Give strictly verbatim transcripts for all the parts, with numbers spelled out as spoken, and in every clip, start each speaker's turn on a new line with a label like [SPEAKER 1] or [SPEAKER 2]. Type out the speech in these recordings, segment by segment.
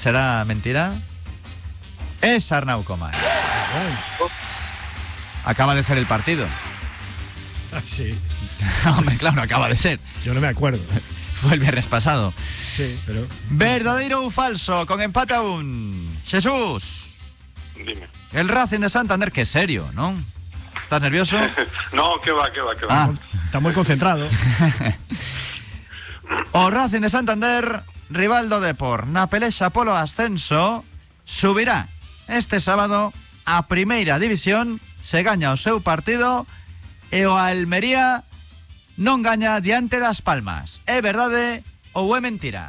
[SPEAKER 1] será mentira? Es Arnau Comas. Acaba de ser el partido.
[SPEAKER 2] Ah, sí.
[SPEAKER 1] Hombre, claro, acaba de ser.
[SPEAKER 2] Yo no me acuerdo.
[SPEAKER 1] Fue el viernes pasado.
[SPEAKER 2] Sí, pero...
[SPEAKER 1] ¿Verdadero o falso? Con empate aún. Jesús.
[SPEAKER 3] Dime.
[SPEAKER 1] El Racing de Santander, que es serio, ¿no? ¿Estás nervioso?
[SPEAKER 3] No, que va, que va, que va.
[SPEAKER 1] Ah.
[SPEAKER 2] Está muy concentrado.
[SPEAKER 1] O Racing de Santander, rival do Depor, na pelexa polo ascenso, subirá este sábado a Primeira División, se gaña o seu partido e o Almería non gaña diante das Palmas. É verdade ou é mentira?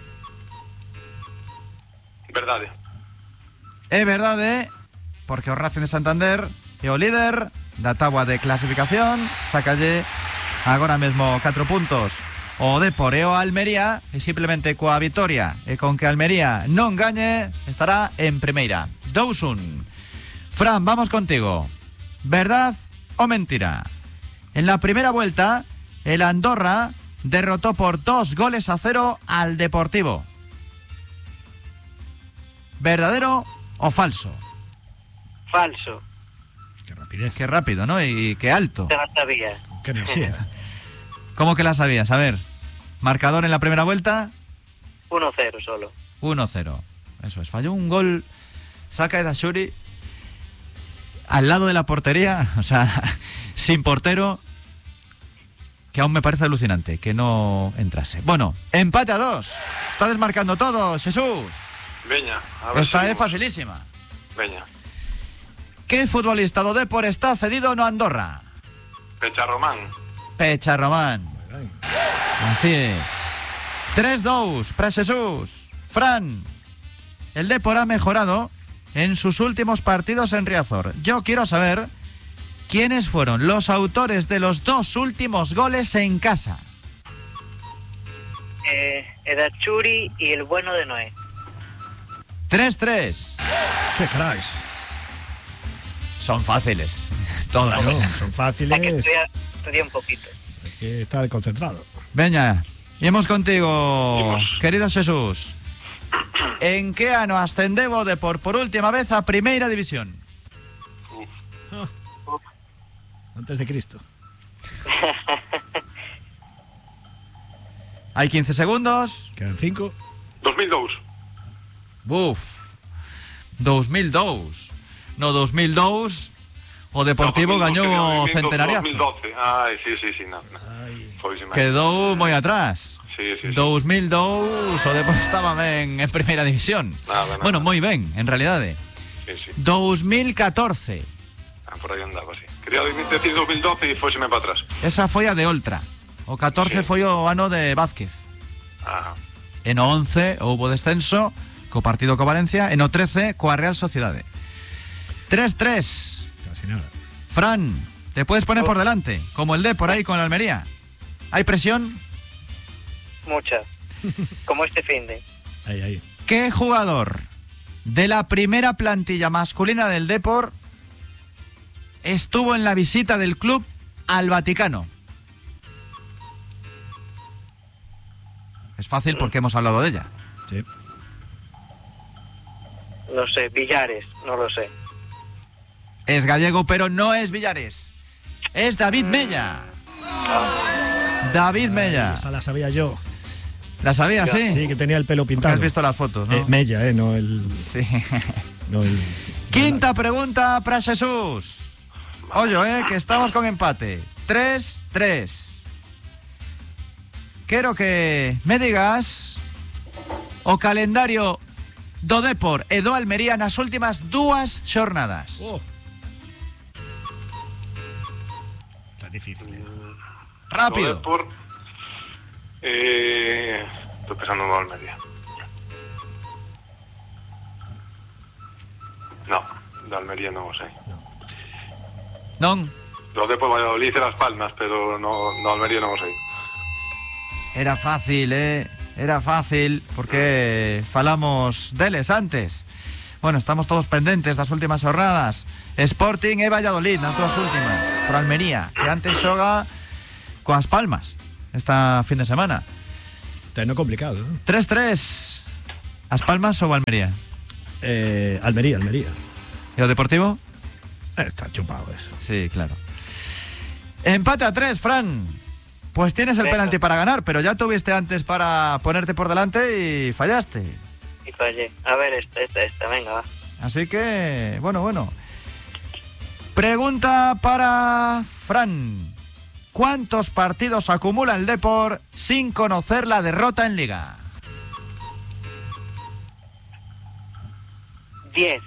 [SPEAKER 3] Verdade.
[SPEAKER 1] É verdade, porque o Racing de Santander é o líder da táboa de clasificación, sácalle agora mesmo catro puntos o Depor e o Almería, e simplemente coa vitoria e con que Almería non gañe estará en primeira. dos un. Fran, vamos contigo. ¿Verdad o mentira? En la primera vuelta, el Andorra derrotó por dos goles a cero al Deportivo. ¿Verdadero o falso?
[SPEAKER 4] Falso.
[SPEAKER 2] Qué rapidez.
[SPEAKER 1] Qué rápido, ¿no? Y qué alto.
[SPEAKER 4] Te la sabía.
[SPEAKER 2] Qué energía.
[SPEAKER 1] ¿Cómo que la sabías? A ver, marcador en la primera vuelta.
[SPEAKER 4] uno cero solo.
[SPEAKER 1] uno cero. Eso es, falló un gol Saka Edashuri al lado de la portería, o sea, sin portero, que aún me parece alucinante que no entrase. Bueno, empate a dos. Está desmarcando todo, Jesús.
[SPEAKER 3] Veña, a ver.
[SPEAKER 1] Esta
[SPEAKER 3] si
[SPEAKER 1] es facilísima.
[SPEAKER 3] Veña.
[SPEAKER 1] ¿Qué futbolista do Depor está cedido no Andorra?
[SPEAKER 3] Pecha Román.
[SPEAKER 1] Pecha Román. Así es. tres dos para Jesús. Fran, el Depor ha mejorado en sus últimos partidos en Riazor. Yo quiero saber quiénes fueron los autores de los dos últimos goles en casa.
[SPEAKER 4] Eh, Edachuri y el bueno de Noé.
[SPEAKER 1] tres tres.
[SPEAKER 2] Qué cracks.
[SPEAKER 1] Son fáciles. Todas.
[SPEAKER 2] No, son fáciles.
[SPEAKER 4] Hay que estudiar, estudiar un poquito.
[SPEAKER 2] Hay que estar concentrado.
[SPEAKER 1] Veña, íbamos contigo,
[SPEAKER 3] Imos.
[SPEAKER 1] querido Jesús. En que ano ascendeu o Depor por última vez a Primeira División?
[SPEAKER 2] Ah, antes de Cristo.
[SPEAKER 1] Hai quince segundos.
[SPEAKER 2] Quedan cinco.
[SPEAKER 3] dos mil dos.
[SPEAKER 1] Buf. dos mil dos. No, dos mil dos o Deportivo
[SPEAKER 3] No,
[SPEAKER 1] gañou o
[SPEAKER 3] dos mil doce,
[SPEAKER 1] centenariazo.
[SPEAKER 3] dos mil doce. Ai, sí, sí, sí, no, no.
[SPEAKER 2] Ay.
[SPEAKER 3] Foi, sí, me-
[SPEAKER 1] Quedou moi atrás.
[SPEAKER 3] Sí, sí, sí.
[SPEAKER 1] dos mil dos o Depor estaba ben en Primeira División.
[SPEAKER 3] Nada, nada.
[SPEAKER 1] Bueno, moi ben, en realidade.
[SPEAKER 3] Sí, sí.
[SPEAKER 1] dos mil catorce.
[SPEAKER 3] Ah, por aí andaba, sí. Quería decir dos mil doce e fóseme para atrás.
[SPEAKER 1] Esa foi a de Oltra. O catorce
[SPEAKER 3] Sí.
[SPEAKER 1] foi o ano de Vázquez.
[SPEAKER 3] Ah,
[SPEAKER 1] E no once houbo descenso co partido co Valencia. E no trece coa Real Sociedade. tres tres.
[SPEAKER 2] Casi nada.
[SPEAKER 1] Fran, te puedes poner por delante, como el de por ahí con la Almería. ¿Hay presión?
[SPEAKER 4] Mucha. Como este finde.
[SPEAKER 2] Ahí, ahí.
[SPEAKER 1] ¿Qué jugador de la primera plantilla masculina del Depor estuvo en la visita del club al Vaticano? Es fácil porque hemos hablado de ella.
[SPEAKER 2] Sí.
[SPEAKER 4] No sé, Villares, no lo sé.
[SPEAKER 1] Es gallego, pero no es Villares. Es David Mella. David Mella.
[SPEAKER 2] Esa la sabía yo.
[SPEAKER 1] ¿La sabías, sí?
[SPEAKER 2] Sí, que tenía el pelo
[SPEAKER 1] Porque
[SPEAKER 2] pintado.
[SPEAKER 1] has visto las fotos, ¿no?
[SPEAKER 2] Eh, Mella, eh, no el...
[SPEAKER 1] Sí.
[SPEAKER 2] No el...
[SPEAKER 1] Quinta pregunta para Jesús. Oye, eh, que estamos con empate. tres tres. Quiero que me digas o calendario do Depor e do Almería nas últimas dúas xornadas.
[SPEAKER 2] Oh. Está difícil, eh.
[SPEAKER 3] Lo
[SPEAKER 1] Rápido.
[SPEAKER 3] de por... Eh... Estoy pensando en Almería. No, de Almería no sei.
[SPEAKER 1] Non,
[SPEAKER 3] Lo de por Valladolid e Las Palmas, pero no, no Almería non o sei.
[SPEAKER 1] era fácil, eh. Era fácil porque falamos deles antes. Bueno, estamos todos pendentes das últimas xornadas. Sporting e Valladolid nas dúas últimas. Por Almería, que antes xoga coas Palmas esta fin de semana.
[SPEAKER 2] Terreno complicado, ¿eh?
[SPEAKER 1] tres tres. As Palmas ou Almería?
[SPEAKER 2] Eh, Almería, Almería.
[SPEAKER 1] ¿Y o Deportivo?
[SPEAKER 2] Eh, está chupado eso.
[SPEAKER 1] Sí, claro. Empate a tres, Fran. Pues tienes el
[SPEAKER 4] Venga.
[SPEAKER 1] penalti para ganar, pero ya tuviste antes para ponerte por delante y fallaste.
[SPEAKER 4] Y fallé. A ver, esta, esta, esta, venga, va.
[SPEAKER 1] Así que, bueno, bueno. Pregunta para Fran. ¿Cuántos partidos acumula el Depor sin conocer la derrota en Liga?
[SPEAKER 4] Diez.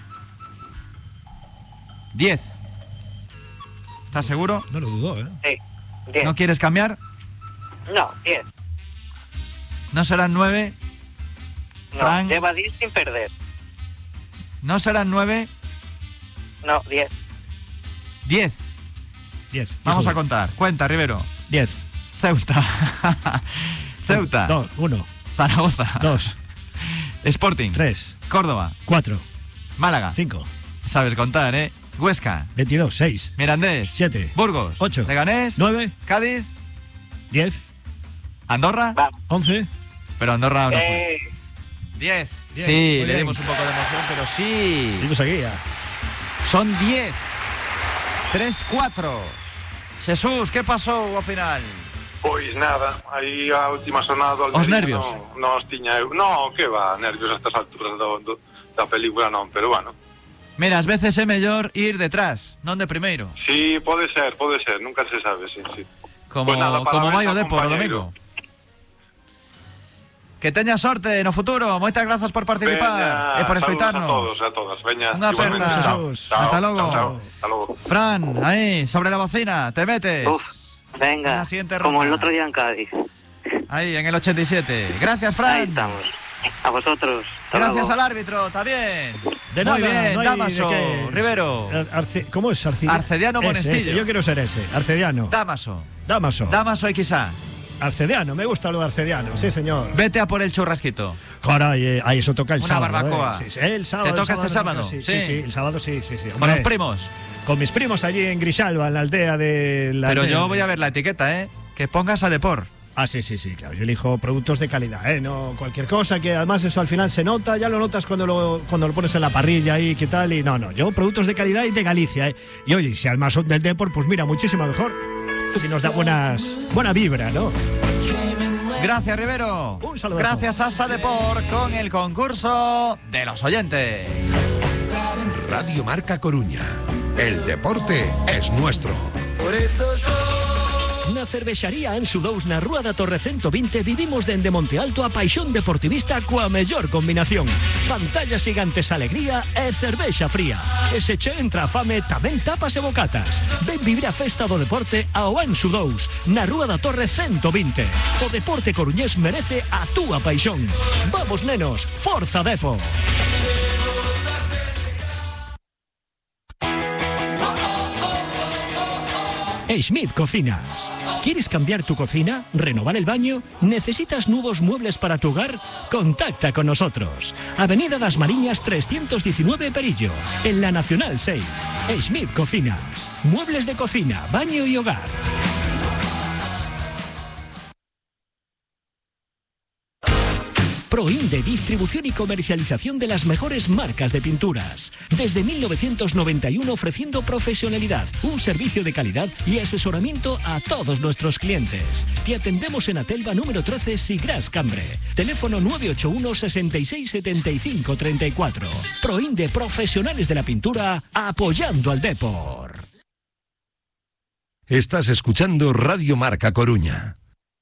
[SPEAKER 1] Diez. ¿Estás seguro?
[SPEAKER 2] No lo dudo, ¿eh?
[SPEAKER 4] Sí, diez.
[SPEAKER 1] ¿No quieres cambiar?
[SPEAKER 4] No, diez.
[SPEAKER 1] ¿No serán nueve?
[SPEAKER 4] No,
[SPEAKER 1] Fran.
[SPEAKER 4] lleva diez sin perder.
[SPEAKER 1] ¿No serán nueve?
[SPEAKER 4] No, diez.
[SPEAKER 1] Diez.
[SPEAKER 2] Diez.
[SPEAKER 1] Vamos
[SPEAKER 2] dijo
[SPEAKER 1] a contar. Cuenta, Rivero.
[SPEAKER 2] Diez.
[SPEAKER 1] Ceuta. Ceuta.
[SPEAKER 2] Dos. Uno.
[SPEAKER 1] Zaragoza.
[SPEAKER 2] Dos.
[SPEAKER 1] Sporting.
[SPEAKER 2] Tres.
[SPEAKER 1] Córdoba.
[SPEAKER 2] Cuatro.
[SPEAKER 1] Málaga.
[SPEAKER 2] Cinco.
[SPEAKER 1] Sabes contar, ¿eh? Huesca.
[SPEAKER 2] Veintidós. Seis.
[SPEAKER 1] Mirandés.
[SPEAKER 2] Siete.
[SPEAKER 1] Burgos.
[SPEAKER 2] Ocho.
[SPEAKER 1] Leganés.
[SPEAKER 2] Nueve.
[SPEAKER 1] Cádiz.
[SPEAKER 2] Diez.
[SPEAKER 1] Andorra.
[SPEAKER 4] Va.
[SPEAKER 2] Once.
[SPEAKER 1] Pero Andorra no fue.
[SPEAKER 4] Eh,
[SPEAKER 1] Diez.
[SPEAKER 2] Diez,
[SPEAKER 1] Sí,
[SPEAKER 2] muy
[SPEAKER 1] le
[SPEAKER 2] bien.
[SPEAKER 1] dimos un poco de emoción, pero sí.
[SPEAKER 2] Seguimos aquí ya.
[SPEAKER 1] Son diez. Tres, cuatro. Jesús, ¿qué pasó ao final?
[SPEAKER 3] Pois nada, aí a última sonada do
[SPEAKER 1] Os
[SPEAKER 3] Almería
[SPEAKER 1] nervios?
[SPEAKER 3] non, non os tiña eu. Non, que va, nervios a estas alturas do, do, da película non, pero bueno.
[SPEAKER 1] Mira, ás veces é mellor ir detrás, non de primeiro.
[SPEAKER 3] Sí, pode ser, pode ser, nunca se sabe, sí, sí.
[SPEAKER 1] Como,
[SPEAKER 3] Pois nada,
[SPEAKER 1] como
[SPEAKER 3] parabéns
[SPEAKER 1] vai o
[SPEAKER 3] ao
[SPEAKER 1] Depor o
[SPEAKER 3] compañeiro.
[SPEAKER 1] domingo. Que teña sorte no futuro. Moitas grazas por participar
[SPEAKER 3] Veña,
[SPEAKER 1] e por
[SPEAKER 3] saludos
[SPEAKER 1] escoitarnos.
[SPEAKER 3] a todos, a todas. Veña,
[SPEAKER 1] Unha
[SPEAKER 3] igualmente.
[SPEAKER 1] aperta.
[SPEAKER 3] Chao,
[SPEAKER 2] Jesús.
[SPEAKER 3] chao,
[SPEAKER 1] Hasta logo.
[SPEAKER 3] chao, chao. Hasta logo.
[SPEAKER 1] Fran, ahí, sobre la bocina, te metes.
[SPEAKER 4] uf, venga.
[SPEAKER 1] La siguiente
[SPEAKER 4] Como
[SPEAKER 1] ronda.
[SPEAKER 4] el otro día en Cádiz.
[SPEAKER 1] Ahí, en el ochenta y siete. Gracias,
[SPEAKER 4] Ahí
[SPEAKER 1] Fran.
[SPEAKER 4] estamos. A vosotros. Hasta
[SPEAKER 1] Gracias
[SPEAKER 4] luego.
[SPEAKER 1] al árbitro, también.
[SPEAKER 2] De
[SPEAKER 1] Muy
[SPEAKER 2] nada,
[SPEAKER 1] bien,
[SPEAKER 2] no hay
[SPEAKER 1] Damaso,
[SPEAKER 2] de qué.
[SPEAKER 1] Rivero.
[SPEAKER 2] Arce- ¿Cómo es? Arci-
[SPEAKER 1] Arcediano
[SPEAKER 2] Ese,
[SPEAKER 1] Monestillo.
[SPEAKER 2] ese, yo quiero ser ese. Arcediano.
[SPEAKER 1] Damaso.
[SPEAKER 2] Damaso.
[SPEAKER 1] Damaso y quizá.
[SPEAKER 2] Arcediano, me gusta lo de Arcediano. Sí, señor.
[SPEAKER 1] Vete a por el churrasquito.
[SPEAKER 2] Caray, eh, ahí eso toca el
[SPEAKER 1] Una
[SPEAKER 2] sábado.
[SPEAKER 1] barbacoa.
[SPEAKER 2] eh. Sí, sí, el sábado.
[SPEAKER 1] ¿Te
[SPEAKER 2] el
[SPEAKER 1] toca este
[SPEAKER 2] me
[SPEAKER 1] sábado?
[SPEAKER 2] Sí,
[SPEAKER 1] Sí.
[SPEAKER 2] sí, sí, el sábado sí, sí, sí.
[SPEAKER 1] Con
[SPEAKER 2] Hombre,
[SPEAKER 1] los primos.
[SPEAKER 2] Con mis primos allí en Grisalva, en la aldea de la.
[SPEAKER 1] Pero
[SPEAKER 2] aldea
[SPEAKER 1] yo
[SPEAKER 2] de-
[SPEAKER 1] voy a ver la etiqueta, ¿eh? Que pongas a Depor.
[SPEAKER 2] Ah, sí, sí, sí, claro. Yo elijo productos de calidad, ¿eh? No cualquier cosa que además eso al final se nota, ya lo notas cuando lo, cuando lo pones en la parrilla ahí, qué tal. Y no, no, yo productos de calidad y de Galicia, ¿eh? Y oye, si además son del Depor, pues mira, muchísimo mejor. Si nos da buenas, buena vibra, ¿no?
[SPEAKER 1] Gracias, Rivero.
[SPEAKER 2] Un saludo.
[SPEAKER 1] Gracias a Sadepor con el concurso de los oyentes.
[SPEAKER 5] Radio Marca Coruña. El deporte es nuestro.
[SPEAKER 6] Na cervexaría Anxo dous na Rúa da Torre ciento veinte vivimos dende Monte Alto a paixón deportivista coa mellor combinación. Pantallas gigantes, alegría e cervexa fría. E se che entra a fame, tamén tapas e bocatas. Ven vivir a festa do deporte ao Anxo dous na Rúa da Torre ciento veinte. O deporte coruñés merece a túa paixón. Vamos, nenos, forza Depo. Schmidt Cocinas. ¿Quieres cambiar tu cocina? ¿Renovar el baño? ¿Necesitas nuevos muebles para tu hogar? Contacta con nosotros. Avenida Das Mariñas trescientos diecinueve Perillo, en la Nacional seis. Schmidt Cocinas. Muebles de cocina, baño y hogar. Proinde, distribución y comercialización de las mejores marcas de pinturas. Desde mil novecientos noventa y uno ofreciendo profesionalidad, un servicio de calidad y asesoramiento a todos nuestros clientes. Te atendemos en Atelva número trece, Sigras Cambre. Teléfono nueve ocho uno, sesenta y seis, setenta y cinco, treinta y cuatro. Proinde, profesionales de la pintura, apoyando al Depor.
[SPEAKER 5] Estás escuchando Radio Marca Coruña.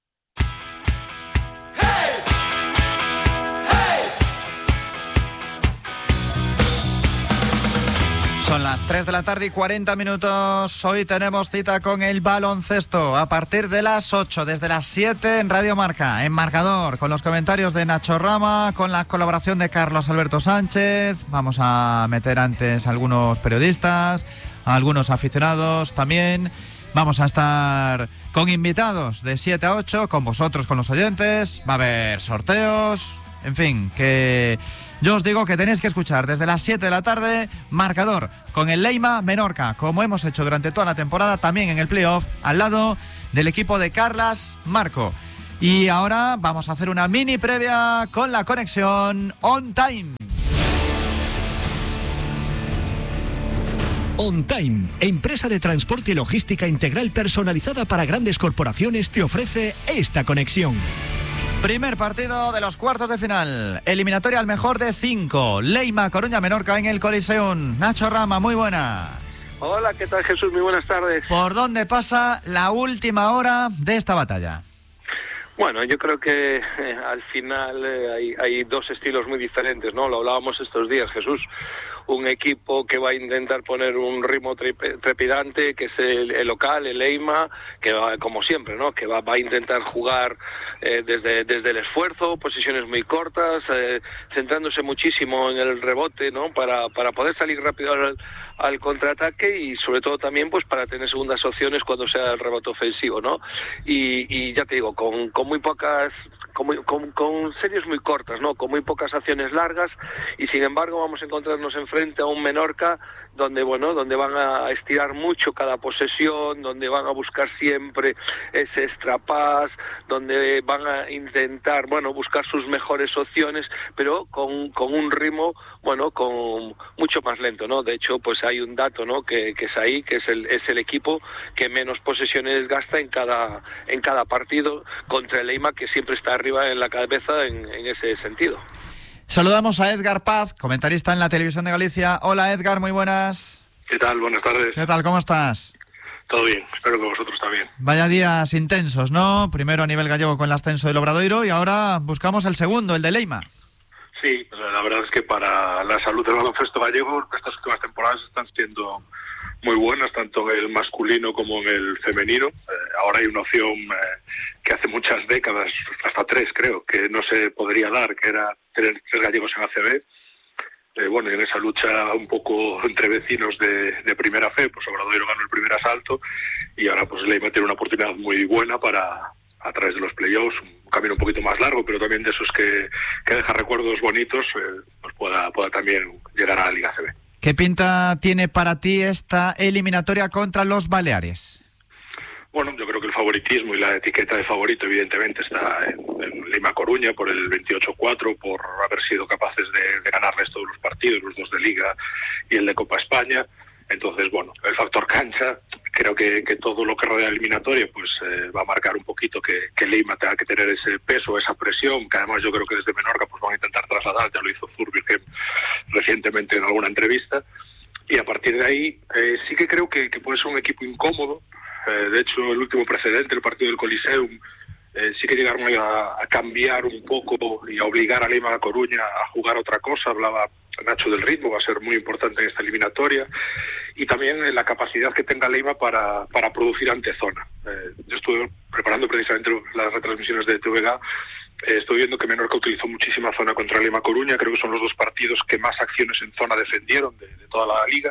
[SPEAKER 1] Son las tres de la tarde y cuarenta minutos. Hoy tenemos cita con el baloncesto a partir de las ocho, desde las siete en Radio Marca, en Marcador, con los comentarios de Nacho Rama, con la colaboración de Carlos Alberto Sánchez. Vamos a meter antes a algunos periodistas, a algunos aficionados también. Vamos a estar con invitados de siete a ocho, con vosotros, con los oyentes. Va a haber sorteos, en fin, que... Yo os digo que tenéis que escuchar desde las siete de la tarde Marcador con el Leima Menorca, como hemos hecho durante toda la temporada, también en el playoff, al lado del equipo de Carlas Marco. Y ahora vamos a hacer una mini previa con la conexión On Time.
[SPEAKER 6] On Time, empresa de transporte y logística integral personalizada para grandes corporaciones, te ofrece esta conexión.
[SPEAKER 1] Primer partido de los cuartos de final. Eliminatoria al mejor de cinco. Leima Coruña Menorca en el Coliseum. Nacho Rama, muy buenas.
[SPEAKER 7] Hola, ¿qué tal, Jesús? Muy buenas tardes.
[SPEAKER 1] ¿Por dónde pasa la última hora de esta batalla?
[SPEAKER 7] Bueno, yo creo que eh, al final eh, hay, hay dos estilos muy diferentes, ¿no? Lo hablábamos estos días, Jesús. Un equipo que va a intentar poner un ritmo trepidante, que es el, el local, el Leima, que va, como siempre, ¿no? Que va, va a intentar jugar eh, desde, desde el esfuerzo, posiciones muy cortas, eh, centrándose muchísimo en el rebote, ¿no? Para, para poder salir rápido al, al contraataque y sobre todo también pues para tener segundas opciones cuando sea el rebote ofensivo, ¿no? Y, y ya te digo, con, con muy pocas... Con, con, con series muy cortas, ¿no? Con muy pocas acciones largas y sin embargo vamos a encontrarnos enfrente a un Menorca donde, bueno, donde van a estirar mucho cada posesión, donde van a buscar siempre ese extra pass, donde van a intentar, bueno, buscar sus mejores opciones, pero con, con un ritmo, bueno, con mucho más lento, ¿no? De hecho, pues hay un dato, ¿no? Que, que es ahí, que es el, es el equipo que menos posesiones gasta en cada, en cada partido contra el Leima, que siempre está arriba en la cabeza en, en ese sentido.
[SPEAKER 1] Saludamos a Edgar Paz, comentarista en la Televisión de Galicia. Hola Edgar, muy buenas.
[SPEAKER 3] ¿Qué tal? Buenas tardes.
[SPEAKER 1] ¿Qué tal? ¿Cómo estás?
[SPEAKER 3] Todo bien, espero que vosotros también.
[SPEAKER 1] Vaya días intensos, ¿no? Primero a nivel gallego con el ascenso del Obradoiro y ahora buscamos el segundo, el de Leima.
[SPEAKER 3] Sí, la verdad es que para la salud del baloncesto gallego estas últimas temporadas están siendo muy buenas, tanto en el masculino como en el femenino. Eh, ahora hay una opción eh, que hace muchas décadas, hasta tres creo, que no se podría dar, que era tener tres gallegos en A C B. Eh, bueno, y en esa lucha un poco entre vecinos de, de primera fe, pues Obradoiro ganó el primer asalto y ahora pues Leima tiene una oportunidad muy buena para, a través de los playoffs, un camino un poquito más largo, pero también de esos que, que deja recuerdos bonitos, eh, pues pueda, pueda también llegar a la Liga A C B.
[SPEAKER 1] ¿Qué pinta tiene para ti esta eliminatoria contra los Baleares?
[SPEAKER 3] Bueno, yo creo que el favoritismo y la etiqueta de favorito evidentemente está en, en Leima Coruña por el veintiocho cuatro, por haber sido capaces de, de ganarles todos los partidos, los dos de Liga y el de Copa España. Entonces, bueno, el factor cancha, creo que, que todo lo que rodea la eliminatoria pues eh, va a marcar un poquito que, que Leima tenga que tener ese peso, esa presión, que además yo creo que desde Menorca pues van a intentar trasladar, ya lo hizo Zurbriggen recientemente en alguna entrevista, y a partir de ahí eh, sí que creo que, que puede ser un equipo incómodo. Eh, de hecho, el último precedente, el partido del Coliseum, eh, sí que llegaron a, a cambiar un poco y a obligar a Leima a Coruña a jugar otra cosa. Hablaba Nacho del ritmo, va a ser muy importante en esta eliminatoria, y también la capacidad que tenga Leima para, para producir ante zona. Eh, yo estuve preparando precisamente las retransmisiones de T V G, eh, estoy viendo que Menorca utilizó muchísima zona contra Leima Coruña, creo que son los dos partidos que más acciones en zona defendieron de, de toda la liga,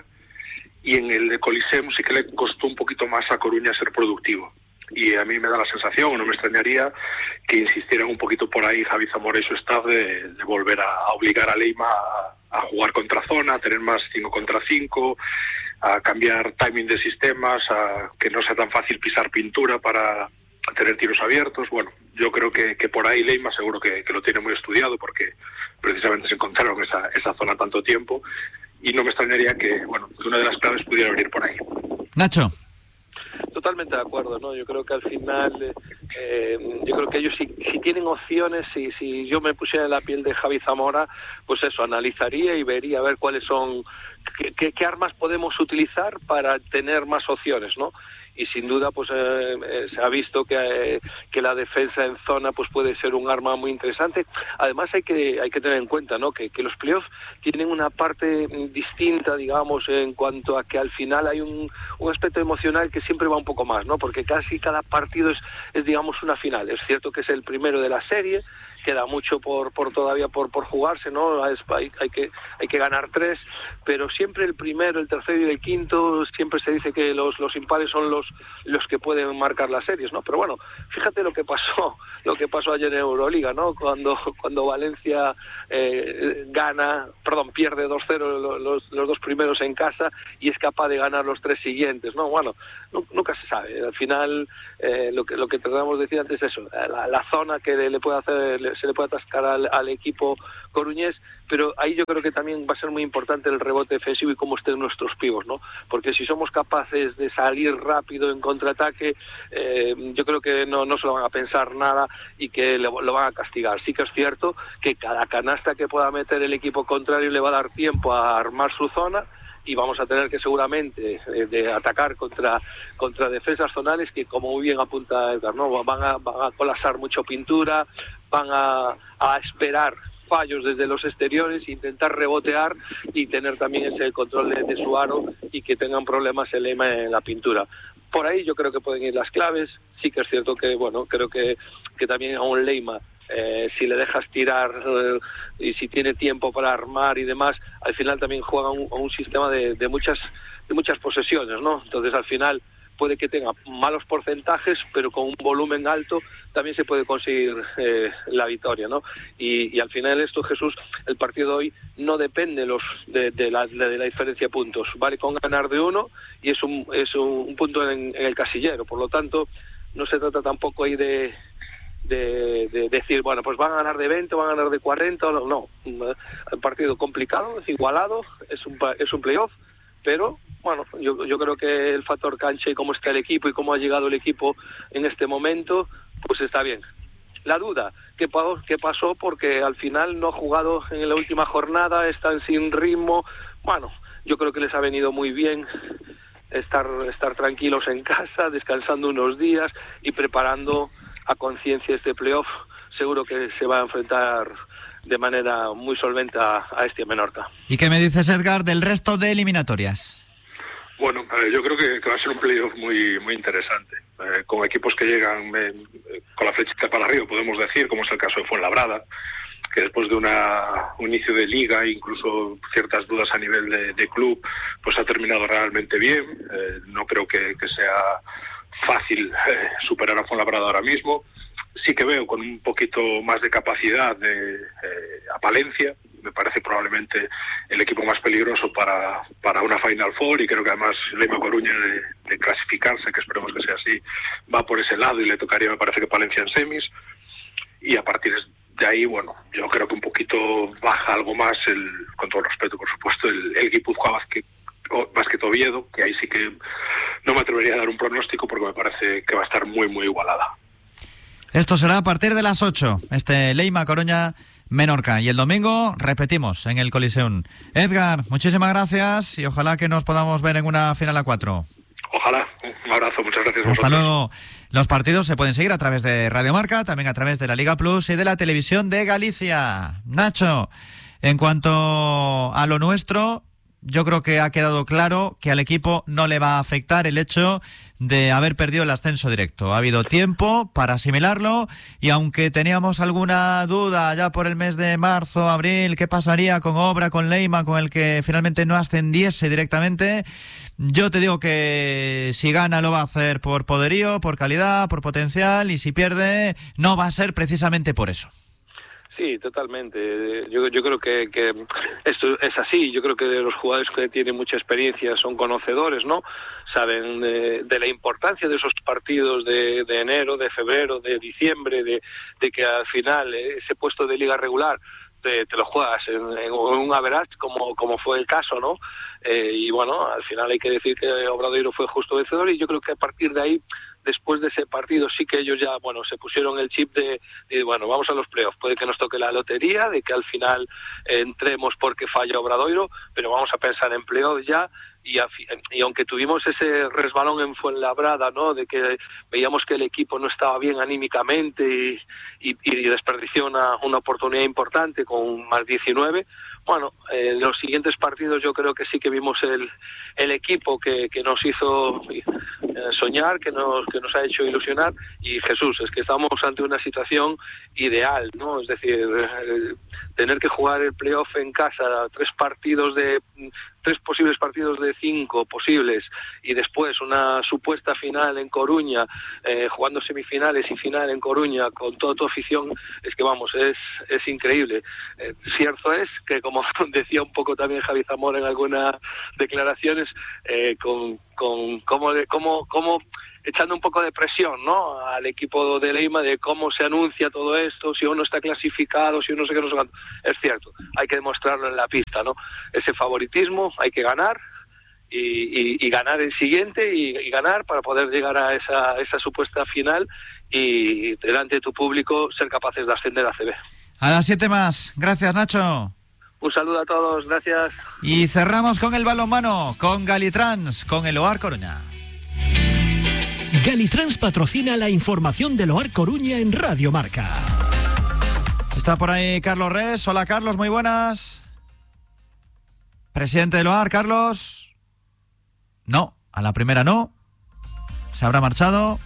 [SPEAKER 3] y en el de Coliseum sí que le costó un poquito más a Coruña ser productivo. Y a mí me da la sensación, o no me extrañaría, que insistieran un poquito por ahí Javi Zamora y su staff de, de volver a, a obligar a Leima a, a jugar contra zona, a tener más cinco contra cinco, a cambiar timing de sistemas, a que no sea tan fácil pisar pintura para tener tiros abiertos. Bueno, yo creo que, que por ahí Leima seguro que, que lo tiene muy estudiado, porque precisamente se encontraron esa, esa zona tanto tiempo, y no me extrañaría que, bueno, que una de las claves pudiera venir por ahí.
[SPEAKER 1] Nacho.
[SPEAKER 7] Totalmente de acuerdo, ¿no? Yo creo que al final, eh, yo creo que ellos si, si tienen opciones, si, si yo me pusiera en la piel de Javi Zamora, pues eso, analizaría y vería a ver cuáles son, qué, qué, qué armas podemos utilizar para tener más opciones, ¿no? Y sin duda pues eh, eh, se ha visto que, eh, que la defensa en zona pues puede ser un arma muy interesante. Además hay que hay que tener en cuenta, ¿no? que, que los playoffs tienen una parte distinta, digamos, en cuanto a que al final hay un, un aspecto emocional que siempre va un poco más, ¿no? Porque casi cada partido es, es digamos una final. Es cierto que es el primero de la serie, queda mucho por, por todavía por, por jugarse, ¿no? Hay, hay que hay que ganar tres, pero siempre el primero, el tercero y el quinto, siempre se dice que los, los impares son los, los que pueden marcar las series, ¿no? Pero bueno, fíjate lo que pasó, lo que pasó ayer en Euroliga, ¿no? Cuando, cuando Valencia eh, gana, perdón, pierde dos cero los, los, los dos primeros en casa y es capaz de ganar los tres siguientes, ¿no? Bueno, nunca se sabe. Al final, eh, lo que lo que tratamos de decir antes es eso, la, la zona que le puede hacer, se le puede atascar al, al equipo coruñés, pero ahí yo creo que también va a ser muy importante el rebote defensivo y cómo estén nuestros pibos, ¿no? Porque si somos capaces de salir rápido en contraataque, eh, yo creo que no, no se lo van a pensar nada y que lo, lo van a castigar. Sí que es cierto que cada canasta que pueda meter el equipo contrario le va a dar tiempo a armar su zona, y vamos a tener que seguramente eh, de atacar contra contra defensas zonales que, como muy bien apunta Edgar, ¿no? Van a, van a colapsar mucho pintura, van a, a esperar fallos desde los exteriores, intentar rebotear y tener también ese control de, de su aro y que tengan problemas el Leima en la pintura. Por ahí yo creo que pueden ir las claves. Sí que es cierto que, bueno, creo que, que también a un Leima, Eh, si le dejas tirar eh, y si tiene tiempo para armar y demás, al final también juega un, un sistema de, de muchas de muchas posesiones, ¿no? Entonces al final puede que tenga malos porcentajes, pero con un volumen alto también se puede conseguir eh, la victoria, ¿no? Y, y al final esto, Jesús, el partido de hoy no depende los de, de, la, de la diferencia de puntos, vale con ganar de uno y es un, es un, un punto en, en el casillero, por lo tanto no se trata tampoco ahí de De, de decir, bueno, pues van a ganar de veinte, van a ganar de cuarenta, no, no. Un partido complicado, es igualado, es un, es un playoff, pero bueno, yo, yo creo que el factor cancha y cómo está el equipo y cómo ha llegado el equipo en este momento, pues está bien. La duda, ¿qué, qué pasó? Porque al final no ha jugado en la última jornada, están sin ritmo. Bueno, yo creo que les ha venido muy bien estar, estar tranquilos en casa, descansando unos días y preparando a conciencia este playoff. Seguro que se va a enfrentar de manera muy solvente a, a este Menorca.
[SPEAKER 1] ¿Y qué me dices, Edgar, del resto de eliminatorias?
[SPEAKER 3] Bueno, eh, yo creo que, que va a ser un playoff muy muy interesante, eh, con equipos que llegan eh, con la flechita para arriba, podemos decir, como es el caso de Fuenlabrada, que después de una, un inicio de liga e incluso ciertas dudas a nivel de, de club, pues ha terminado realmente bien. Eh, no creo que, que sea fácil eh, superar a Fuenlabrada ahora mismo. Sí que veo con un poquito más de capacidad de, eh, a Palencia. Me parece probablemente el equipo más peligroso para, para una Final Four, y creo que además Leima Coruña de, de clasificarse, que esperemos que sea así, va por ese lado y le tocaría, me parece que Palencia en semis, y a partir de ahí, bueno, yo creo que un poquito baja algo más, el, con todo respeto por supuesto, el, el Guipúzcoa Basket Basket Oviedo, que ahí sí que no me atrevería a dar un pronóstico porque me parece que va a estar muy muy igualada.
[SPEAKER 1] Esto será a partir de las ocho, este Leima Coruña Menorca, y el domingo repetimos en el Coliseum. Edgar, muchísimas gracias y ojalá que nos podamos ver en una final a cuatro.
[SPEAKER 3] Ojalá, un abrazo, muchas gracias.
[SPEAKER 1] Hasta luego. Los partidos se pueden seguir a través de Radio Marca, también a través de la Liga Plus y de la Televisión de Galicia. Nacho, en cuanto a lo nuestro, yo creo que ha quedado claro que al equipo no le va a afectar el hecho de haber perdido el ascenso directo. Ha habido tiempo para asimilarlo y aunque teníamos alguna duda ya por el mes de marzo, abril, qué pasaría con Obra, con Leima, con el que finalmente no ascendiese directamente, yo te digo que si gana lo va a hacer por poderío, por calidad, por potencial, y si pierde no va a ser precisamente por eso.
[SPEAKER 7] Sí, totalmente. Yo, yo creo que, que esto es así. Yo creo que los jugadores que tienen mucha experiencia son conocedores, ¿no? Saben de, de la importancia de esos partidos de, de enero, de febrero, de diciembre, de, de que al final ese puesto de liga regular te, te lo juegas en, en un average, como, como fue el caso, ¿no? Eh, y bueno, al final hay que decir que Obradoiro fue justo vencedor, y yo creo que a partir de ahí, después de ese partido, sí que ellos ya, bueno, se pusieron el chip de, de bueno, vamos a los playoffs, puede que nos toque la lotería, de que al final eh, entremos porque falla Obradoiro, pero vamos a pensar en playoffs ya, y, y aunque tuvimos ese resbalón en Fuenlabrada, ¿no? De que veíamos que el equipo no estaba bien anímicamente y, y, y desperdició una, una oportunidad importante con más diecinueve. Bueno, eh, en los siguientes partidos yo creo que sí que vimos el, el equipo que, que nos hizo eh, soñar, que nos, que nos ha hecho ilusionar. Y Jesús, es que estamos ante una situación ideal, ¿no? Es decir, eh, tener que jugar el playoff en casa, tres partidos de tres posibles partidos de cinco posibles y después una supuesta final en Coruña, eh, jugando semifinales y final en Coruña con toda tu afición, es que vamos, es, es increíble. Eh, cierto es que, como decía un poco también Javi Zamora en algunas declaraciones, eh, con, con cómo, de, cómo, cómo echando un poco de presión, ¿no?, al equipo de Leima de cómo se anuncia todo esto, si uno está clasificado, si uno no sé qué, no sé cuánto. Es cierto, hay que demostrarlo en la pista, ¿no? Ese favoritismo, hay que ganar y, y, y ganar el siguiente y, y ganar para poder llegar a esa, esa supuesta final y delante de tu público ser capaces de ascender a A C B.
[SPEAKER 1] A las siete más. Gracias, Nacho.
[SPEAKER 7] Un saludo a todos, gracias.
[SPEAKER 1] Y cerramos con el balonmano, con Galitrans, con el O A R Coruña.
[SPEAKER 6] Galitrans patrocina la información del O A R Coruña en Radio Marca.
[SPEAKER 1] Está por ahí Carlos Res. Hola, Carlos, muy buenas. Presidente del O A R, Carlos. No, a la primera no. Se habrá marchado.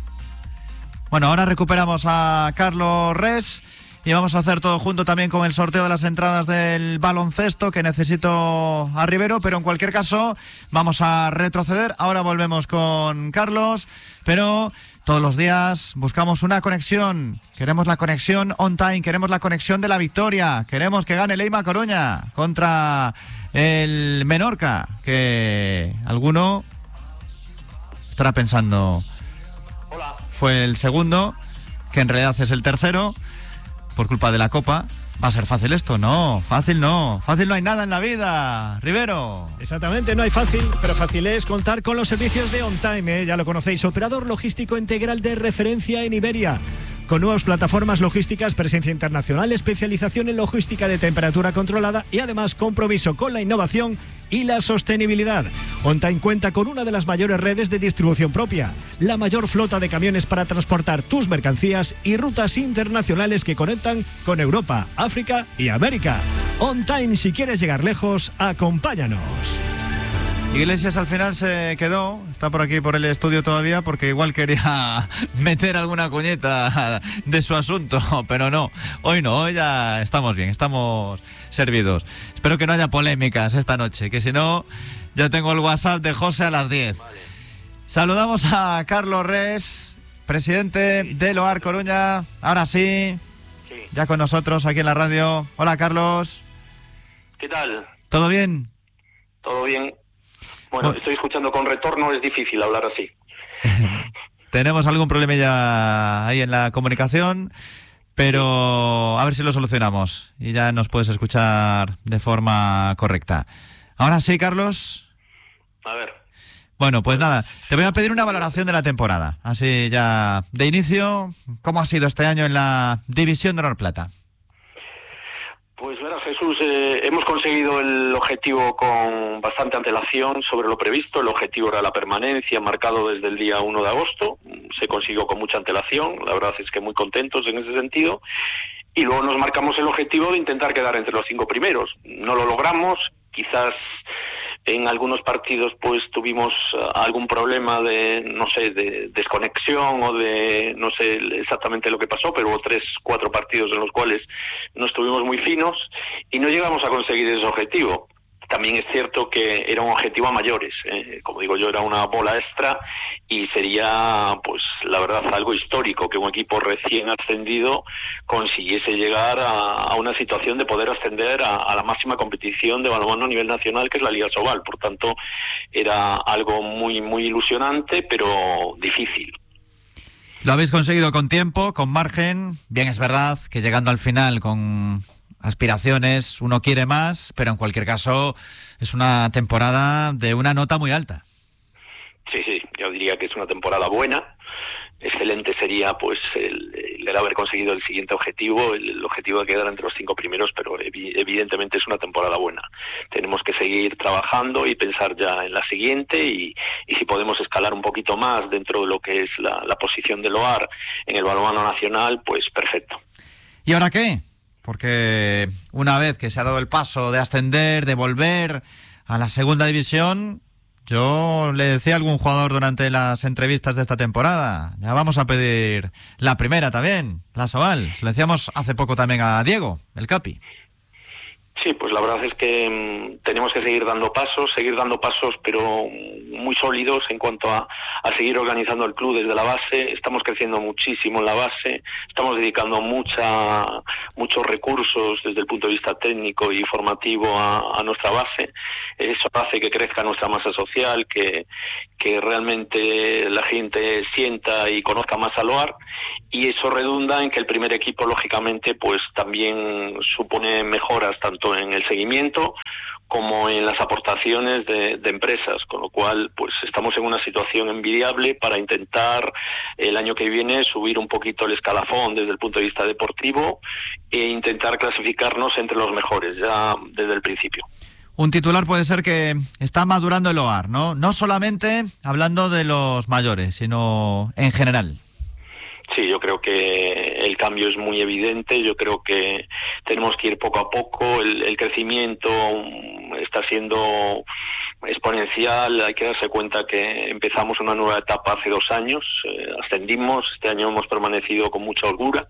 [SPEAKER 1] Bueno, ahora recuperamos a Carlos Res y vamos a hacer todo junto también con el sorteo de las entradas del baloncesto que necesito a Rivero, pero en cualquier caso vamos a retroceder. Ahora volvemos con Carlos, pero todos los días buscamos una conexión. Queremos la conexión on time, queremos la conexión de la victoria, queremos que gane Leima Coruña contra el Menorca, que alguno estará pensando,
[SPEAKER 8] hola,
[SPEAKER 1] fue el segundo, que en realidad es el tercero, por culpa de la Copa. ¿Va a ser fácil esto? No, fácil no. Fácil no hay nada en la vida, Rivero.
[SPEAKER 2] Exactamente, no hay fácil, pero fácil es contar con los servicios de On Time, ¿eh? Ya lo conocéis, operador logístico integral de referencia en Iberia. Con nuevas plataformas logísticas, presencia internacional, especialización en logística de temperatura controlada y además compromiso con la innovación y la sostenibilidad. On Time cuenta con una de las mayores redes de distribución propia, la mayor flota de camiones para transportar tus mercancías y rutas internacionales que conectan con Europa, África y América. On Time, si quieres llegar lejos, acompáñanos.
[SPEAKER 1] Iglesias al final se quedó, está por aquí por el estudio todavía, porque igual quería meter alguna cuñeta de su asunto, pero no, hoy no, hoy ya estamos bien, estamos servidos. Espero que no haya polémicas esta noche, que si no, ya tengo el WhatsApp de José a las diez. Vale. Saludamos a Carlos Res, presidente sí. del O A R Coruña, ahora sí, sí, ya con nosotros aquí en la radio. Hola, Carlos.
[SPEAKER 8] ¿Qué tal?
[SPEAKER 1] ¿Todo bien?
[SPEAKER 8] Todo bien. Bueno, bueno, estoy escuchando con retorno, es difícil hablar así.
[SPEAKER 1] Tenemos algún problema ya ahí en la comunicación, pero a ver si lo solucionamos y ya nos puedes escuchar de forma correcta. Ahora sí, Carlos.
[SPEAKER 8] A ver.
[SPEAKER 1] Bueno, pues nada, te voy a pedir una valoración de la temporada. Así ya de inicio, ¿cómo ha sido este año en la División de Honor Plata?
[SPEAKER 8] Pues verás, Jesús, eh, hemos conseguido el objetivo con bastante antelación sobre lo previsto. El objetivo era la permanencia, marcado desde el día uno de agosto. Se consiguió con mucha antelación, la verdad es que muy contentos en ese sentido. Y luego nos marcamos el objetivo de intentar quedar entre los cinco primeros. No lo logramos, quizás en algunos partidos pues tuvimos algún problema de, no sé, de desconexión o de, no sé exactamente lo que pasó, pero hubo tres, cuatro partidos en los cuales no estuvimos muy finos y no llegamos a conseguir ese objetivo. También es cierto que era un objetivo a mayores, eh, como digo yo, era una bola extra y sería, pues la verdad, algo histórico que un equipo recién ascendido consiguiese llegar a, a una situación de poder ascender a, a la máxima competición de balonmano a nivel nacional, que es la Liga Sobal. Por tanto, era algo muy, muy ilusionante, pero difícil.
[SPEAKER 1] Lo habéis conseguido con tiempo, con margen. Bien, es verdad que llegando al final con aspiraciones, uno quiere más, pero en cualquier caso es una temporada de una nota muy alta.
[SPEAKER 8] Sí, sí, yo diría que es una temporada buena. excelente sería pues el, el haber conseguido el siguiente objetivo, el, el objetivo de quedar entre los cinco primeros, pero evi- evidentemente es una temporada buena. Tenemos que seguir trabajando y pensar ya en la siguiente y, y si podemos escalar un poquito más dentro de lo que es la, la posición del O A R en el balonmano nacional, pues perfecto.
[SPEAKER 1] ¿Y ahora qué? Porque una vez que se ha dado el paso de ascender, de volver a la segunda división, yo le decía a algún jugador durante las entrevistas de esta temporada, ya vamos a pedir la primera también, la Sobal. Se lo decíamos hace poco también a Diego, el Capi.
[SPEAKER 8] Sí, pues la verdad es que mmm, tenemos que seguir dando pasos, seguir dando pasos, pero muy sólidos en cuanto a, a seguir organizando el club desde la base. Estamos creciendo muchísimo en la base, estamos dedicando mucha, muchos recursos desde el punto de vista técnico y formativo a, a nuestra base. Eso hace que crezca nuestra masa social, que, que realmente la gente sienta y conozca más al O A R, y eso redunda en que el primer equipo, lógicamente, pues también supone mejoras tanto en el seguimiento como en las aportaciones de, de empresas, con lo cual pues estamos en una situación envidiable para intentar el año que viene subir un poquito el escalafón desde el punto de vista deportivo e intentar clasificarnos entre los mejores ya desde el principio.
[SPEAKER 1] Un titular puede ser que está madurando el O A R, ¿no? No solamente hablando de los mayores, sino en general.
[SPEAKER 8] Sí, yo creo que el cambio es muy evidente, yo creo que tenemos que ir poco a poco, el, el crecimiento está siendo exponencial, hay que darse cuenta que empezamos una nueva etapa hace dos años, eh, ascendimos, este año hemos permanecido con mucha holgura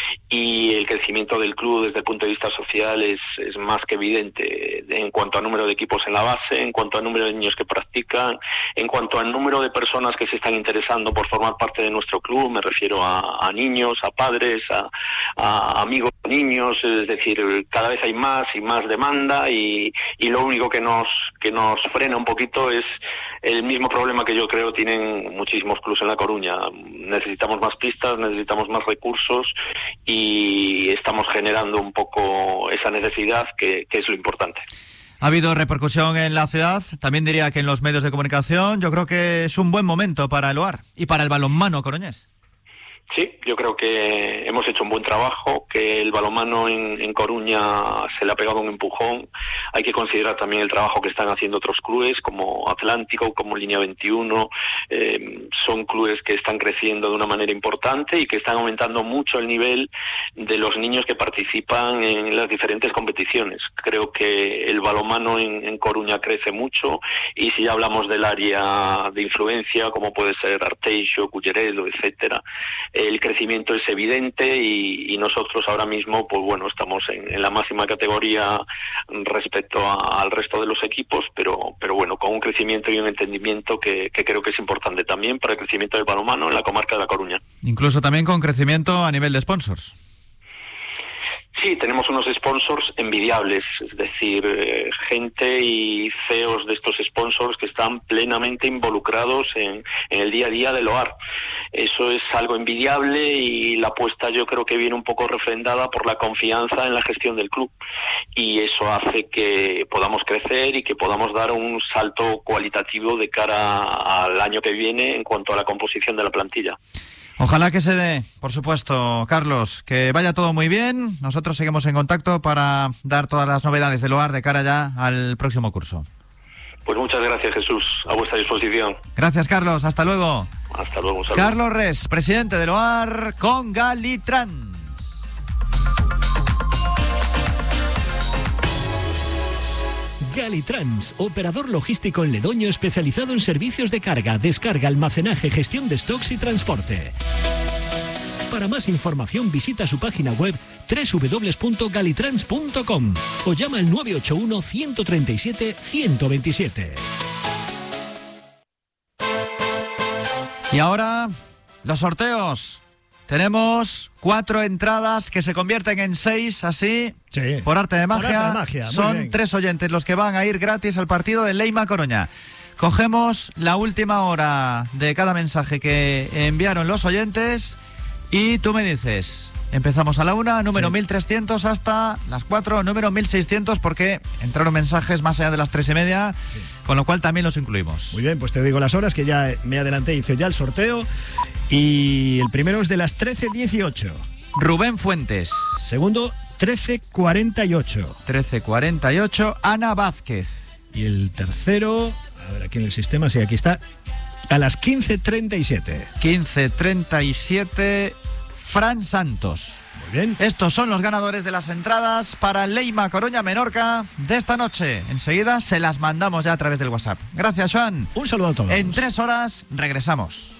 [SPEAKER 8] y el crecimiento del club desde el punto de vista social es, es más que evidente en cuanto a número de equipos en la base, en cuanto a número de niños que practican, en cuanto al número de personas que se están interesando por formar parte de nuestro club, me refiero a, a niños, a padres, a, a amigos niños, es decir, cada vez hay más y más demanda y, y lo único que nos, que nos frena un poquito es el mismo problema que yo creo tienen muchísimos clubes en La Coruña. Necesitamos más pistas, necesitamos más recursos y estamos generando un poco esa necesidad que, que es lo importante.
[SPEAKER 1] Ha habido repercusión en la ciudad, también diría que en los medios de comunicación. Yo creo que es un buen momento para el O A R y para el balonmano coruñés.
[SPEAKER 8] Sí, yo creo que hemos hecho un buen trabajo, que el balonmano en, en Coruña se le ha pegado un empujón. Hay que considerar también el trabajo que están haciendo otros clubes como Atlántico, como Línea veintiuno. Eh, son clubes que están creciendo de una manera importante y que están aumentando mucho el nivel de los niños que participan en las diferentes competiciones. Creo que el balonmano en, en Coruña crece mucho y si ya hablamos del área de influencia, como puede ser Arteixo, Culleredo, etcétera, el crecimiento es evidente y, y nosotros ahora mismo, pues bueno, estamos en, en la máxima categoría respecto a, al resto de los equipos, pero, pero bueno, con un crecimiento y un entendimiento que, que creo que es importante también para el crecimiento del balonmano en la comarca de La Coruña.
[SPEAKER 1] Incluso también con crecimiento a nivel de sponsors.
[SPEAKER 8] Sí, tenemos unos sponsors envidiables, es decir, eh, gente y C E Os de estos sponsors que están plenamente involucrados en, en el día a día del O A R. Eso es algo envidiable y la apuesta yo creo que viene un poco refrendada por la confianza en la gestión del club y eso hace que podamos crecer y que podamos dar un salto cualitativo de cara al año que viene en cuanto a la composición de la plantilla.
[SPEAKER 1] Ojalá que se dé, por supuesto, Carlos, que vaya todo muy bien. Nosotros seguimos en contacto para dar todas las novedades del O A R de cara ya al próximo curso.
[SPEAKER 8] Pues muchas gracias, Jesús, a vuestra disposición.
[SPEAKER 1] Gracias, Carlos, hasta luego.
[SPEAKER 8] Hasta luego, un saludo.
[SPEAKER 1] Carlos Res, presidente del O A R con Galitrans.
[SPEAKER 6] Galitrans, operador logístico en Ledoño especializado en servicios de carga, descarga, almacenaje, gestión de stocks y transporte. Para más información visita su página web doble u doble u doble u punto galitrans punto com o llama al nueve ocho uno, uno tres siete, uno dos siete.
[SPEAKER 1] Y ahora, los sorteos. Tenemos cuatro entradas que se convierten en seis, así,
[SPEAKER 2] sí,
[SPEAKER 1] por arte de magia.
[SPEAKER 2] Por arte de magia. Muy
[SPEAKER 1] Son
[SPEAKER 2] bien.
[SPEAKER 1] tres oyentes los que van a ir gratis al partido de Leima Coruña. Cogemos la última hora de cada mensaje que enviaron los oyentes y tú me dices Empezamos a la una, número
[SPEAKER 2] Sí.
[SPEAKER 1] mil trescientos hasta las cuatro, número mil seiscientos, porque entraron mensajes más allá de las tres y media,
[SPEAKER 2] Sí.
[SPEAKER 1] con lo cual también los incluimos.
[SPEAKER 2] Muy bien, pues te digo las horas, que ya me adelanté, hice ya el sorteo. Y el primero es de las trece dieciocho.
[SPEAKER 1] Rubén Fuentes,
[SPEAKER 2] Segundo, trece cuarenta y ocho.
[SPEAKER 1] trece cuarenta y ocho, Ana Vázquez.
[SPEAKER 2] Y el tercero, a ver aquí en el sistema, sí, aquí está, a las quince treinta y siete.
[SPEAKER 1] quince treinta y siete, Fran Santos.
[SPEAKER 2] Muy bien.
[SPEAKER 1] Estos son los ganadores de las entradas para el Leima Coruña Menorca de esta noche. Enseguida se las mandamos ya a través del WhatsApp. Gracias, Joan.
[SPEAKER 2] Un saludo a todos.
[SPEAKER 1] En tres horas regresamos.